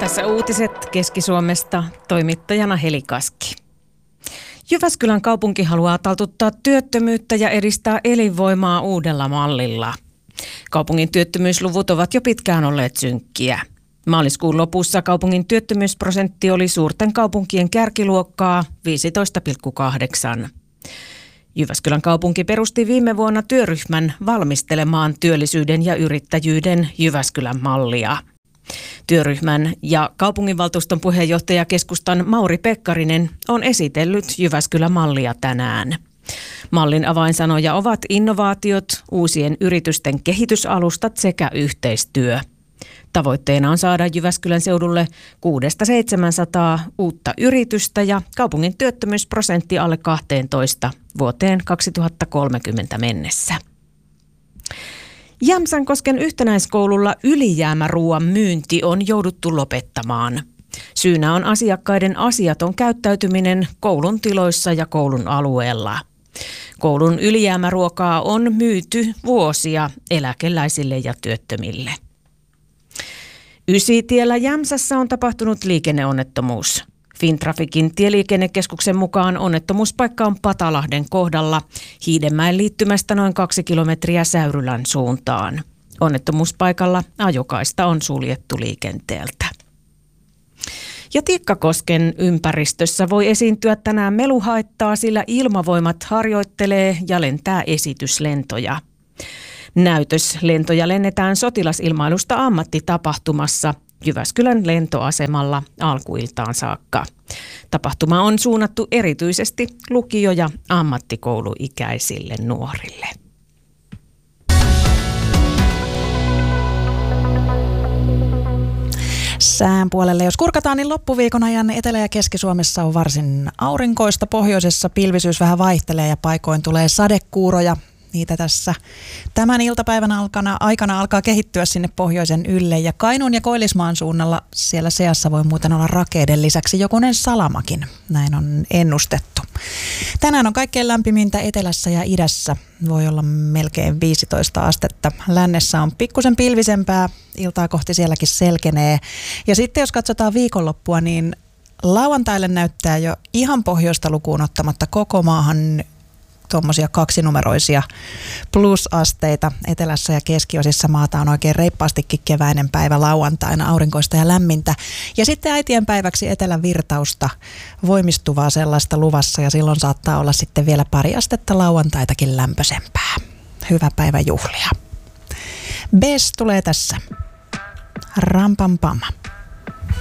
Tässä uutiset Keski-Suomesta, toimittajana Heli Kaski. Jyväskylän kaupunki haluaa taltuttaa työttömyyttä ja edistää elinvoimaa uudella mallilla. Kaupungin työttömyysluvut ovat jo pitkään olleet synkkiä. Maaliskuun lopussa kaupungin työttömyysprosentti oli suurten kaupunkien kärkiluokkaa 15,8. Jyväskylän kaupunki perusti viime vuonna työryhmän valmistelemaan työllisyyden ja yrittäjyyden Jyväskylän mallia. Työryhmän ja kaupunginvaltuuston puheenjohtaja keskustan Mauri Pekkarinen on esitellyt Jyväskylän mallia tänään. Mallin avainsanoja ovat innovaatiot, uusien yritysten kehitysalustat sekä yhteistyö. Tavoitteena on saada Jyväskylän seudulle 600-700 uutta yritystä ja kaupungin työttömyysprosentti alle 12 vuoteen 2030 mennessä. Jämsänkosken yhtenäiskoululla ylijäämäruuan myynti on jouduttu lopettamaan. Syynä on asiakkaiden asiaton käyttäytyminen koulun tiloissa ja koulun alueella. Koulun ylijäämäruokaa on myyty vuosia eläkeläisille ja työttömille. Ysitiellä Jämsässä on tapahtunut liikenneonnettomuus. Fintrafikin tieliikennekeskuksen mukaan onnettomuuspaikka on Patalahden kohdalla Hiidenmäen liittymästä noin 2 kilometriä Säyrylän suuntaan. Onnettomuuspaikalla ajokaista on suljettu liikenteeltä. Ja Tikkakosken ympäristössä voi esiintyä tänään meluhaittaa, sillä Ilmavoimat harjoittelee ja lentää esityslentoja. Näytöslentoja lennetään sotilasilmailusta ammattitapahtumassa Jyväskylän lentoasemalla alkuiltaan saakka. Tapahtuma on suunnattu erityisesti lukio- ja ammattikouluikäisille nuorille. Sään puolelle, jos kurkataan, niin loppuviikon ajan Etelä- ja Keski-Suomessa on varsin aurinkoista. Pohjoisessa pilvisyys vähän vaihtelee ja paikoin tulee sadekuuroja. Niitä tässä tämän iltapäivän aikana alkaa kehittyä sinne pohjoisen ylle. Ja Kainuun ja Koillismaan suunnalla siellä seassa voi muuten olla rakeiden lisäksi jokunen salamakin. Näin on ennustettu. Tänään on kaikkein lämpimintä etelässä ja idässä. Voi olla melkein 15 astetta. Lännessä on pikkusen pilvisempää. Iltaa kohti sielläkin selkenee. Ja sitten jos katsotaan viikonloppua, niin lauantaille näyttää jo ihan pohjoista lukuun ottamatta koko maahan tuommoisia kaksinumeroisia plusasteita. Etelässä ja keskiosissa maata on oikein reippaastikin keväinen päivä lauantaina, aurinkoista ja lämmintä. Ja sitten äitienpäiväksi etelän virtausta, voimistuvaa sellaista luvassa, ja silloin saattaa olla sitten vielä pari astetta lauantaitakin lämpöisempää. Hyvä päivä juhlia. Bes tulee tässä. Rampampama.